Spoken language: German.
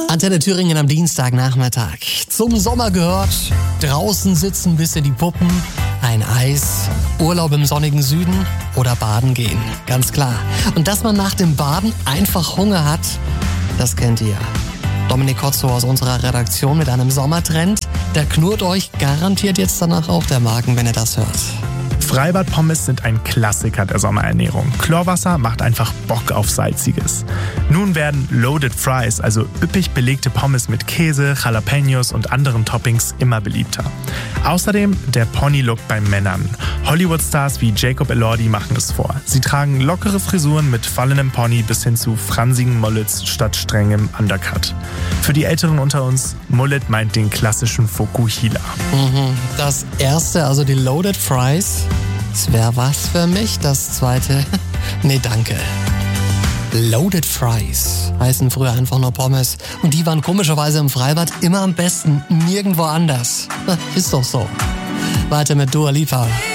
Antenne Thüringen am Dienstagnachmittag. Zum Sommer gehört draußen sitzen bis in die Puppen, ein Eis, Urlaub im sonnigen Süden oder baden gehen. Ganz klar. Und dass man nach dem Baden einfach Hunger hat, das kennt ihr. Dominik Kotzow aus unserer Redaktion mit einem Sommertrend. Der knurrt euch garantiert jetzt danach auch der Magen, wenn ihr das hört. Freibad-Pommes sind ein Klassiker der Sommerernährung. Chlorwasser macht einfach Bock auf Salziges. Nun werden Loaded Fries, also üppig belegte Pommes mit Käse, Jalapenos und anderen Toppings, immer beliebter. Außerdem der Pony-Look bei Männern. Hollywood-Stars wie Jacob Elordi machen es vor. Sie tragen lockere Frisuren mit fallenem Pony bis hin zu fransigen Mullets statt strengem Undercut. Für die Älteren unter uns, Mullet meint den klassischen Fokuhila. Das erste, also die Loaded Fries, das wäre was für mich. Das zweite, nee, danke. Loaded Fries heißen früher einfach nur Pommes. Und die waren komischerweise im Freibad immer am besten, nirgendwo anders. Ist doch so. Weiter mit Dua Lipa.